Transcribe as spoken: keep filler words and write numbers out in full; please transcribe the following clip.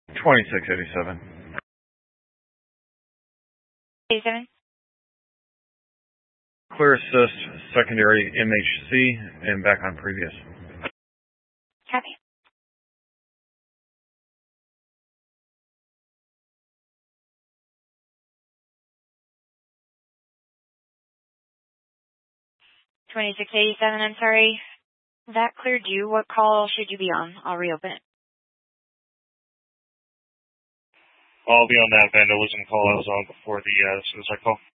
twenty-six eighty-seven. eighty-seven. Clear assist, secondary M H C, and back on previous. Copy. twenty-six eighty-seven, I'm sorry. That cleared you. What call should you be on? I'll reopen it. I'll be on that Vandalism call I was on before the uh, suicide call.